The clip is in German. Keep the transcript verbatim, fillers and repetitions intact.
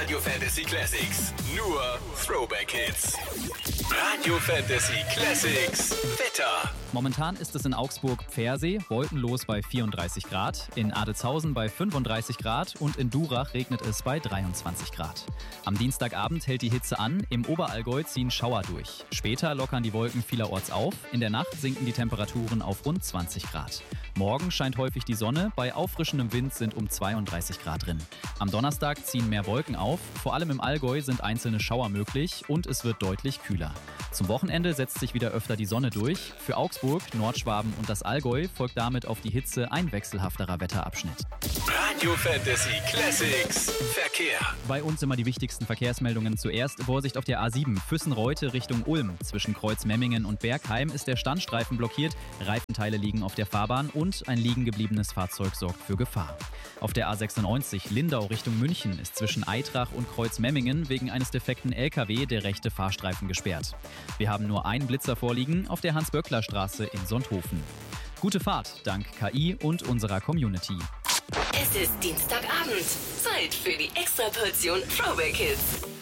Radio Fantasy Classics. Nur Throwback Hits. Radio Fantasy Classics. Wetter. Momentan ist es in Augsburg-Pfersee wolkenlos bei vierunddreißig Grad, in Adelzhausen bei fünfunddreißig Grad und in Durach regnet es bei dreiundzwanzig Grad. Am Dienstagabend hält die Hitze an, im Oberallgäu ziehen Schauer durch. Später lockern die Wolken vielerorts auf, in der Nacht sinken die Temperaturen auf rund zwanzig Grad. Morgen scheint häufig die Sonne, bei auffrischendem Wind sind um zweiunddreißig Grad drin. Am Donnerstag ziehen mehr Wolken auf, vor allem im Allgäu sind einzelne Schauer möglich und es wird deutlich kühler. Zum Wochenende setzt sich wieder öfter die Sonne durch. Für Augsburg, Nordschwaben und das Allgäu folgt damit auf die Hitze ein wechselhafterer Wetterabschnitt. Radio Fantasy Classics. Verkehr. Bei uns immer die wichtigsten Verkehrsmeldungen zuerst. Vorsicht auf der A sieben, Füssen-Reute Richtung Ulm. Zwischen Kreuz-Memmingen und Bergheim ist der Standstreifen blockiert. Reifenteile liegen auf der Fahrbahn und ein liegen gebliebenes Fahrzeug sorgt für Gefahr. Auf der A sechsundneunzig, Lindau Richtung München, ist zwischen Eitrach und Kreuz-Memmingen wegen eines defekten L K W der rechte Fahrstreifen gesperrt. Wir haben nur einen Blitzer vorliegen auf der Hans-Böckler-Straße in Sonthofen. Gute Fahrt dank K I und unserer Community. Es ist Dienstagabend. Zeit für die Extraportion Throwback Hits.